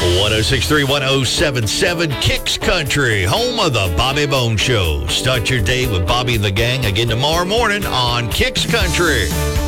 1063, 1077, Kicks Country, home of the Bobby Bones Show. Start your day with Bobby and the gang again tomorrow morning on Kicks Country.